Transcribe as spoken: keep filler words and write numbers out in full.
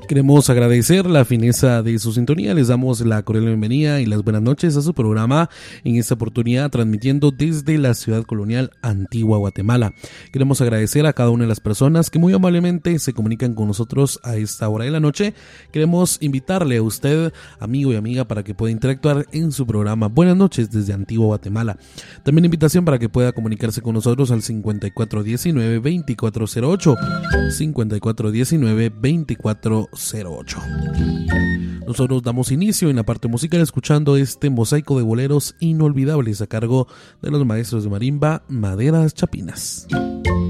Queremos agradecer la fineza de su sintonía, les damos la cordial bienvenida y las buenas noches a su programa, en esta oportunidad transmitiendo desde la ciudad colonial Antigua Guatemala. Queremos agradecer a cada una de las personas que muy amablemente se comunican con nosotros a esta hora de la noche. Queremos invitarle a usted, amigo y amiga, para que pueda interactuar en su programa Buenas noches desde Antigua Guatemala. También invitación para que pueda comunicarse con nosotros al cincuenta y cuatro diecinueve veinticuatro cero ocho, cincuenta y cuatro diecinueve veinticuatro cero ocho. Nosotros damos inicio en la parte musical escuchando este mosaico de boleros inolvidables a cargo de los maestros de marimba Maderas Chapinas.